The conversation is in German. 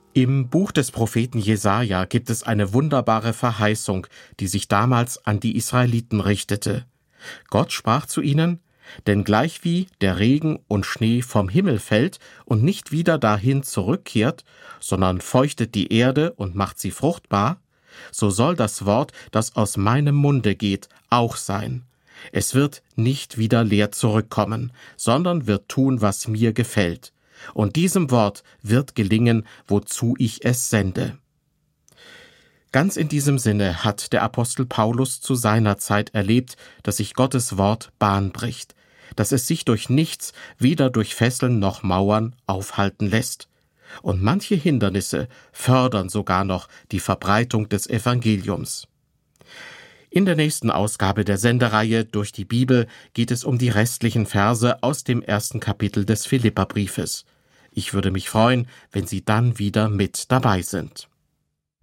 Im Buch des Propheten Jesaja gibt es eine wunderbare Verheißung, die sich damals an die Israeliten richtete. Gott sprach zu ihnen: Denn gleichwie der Regen und Schnee vom Himmel fällt und nicht wieder dahin zurückkehrt, sondern feuchtet die Erde und macht sie fruchtbar, so soll das Wort, das aus meinem Munde geht, auch sein. Es wird nicht wieder leer zurückkommen, sondern wird tun, was mir gefällt. Und diesem Wort wird gelingen, wozu ich es sende. Ganz in diesem Sinne hat der Apostel Paulus zu seiner Zeit erlebt, dass sich Gottes Wort Bahn bricht, dass es sich durch nichts, weder durch Fesseln noch Mauern, aufhalten lässt. Und manche Hindernisse fördern sogar noch die Verbreitung des Evangeliums. In der nächsten Ausgabe der Sendereihe Durch die Bibel geht es um die restlichen Verse aus dem 1. Kapitel des Philipperbriefes. Ich würde mich freuen, wenn Sie dann wieder mit dabei sind.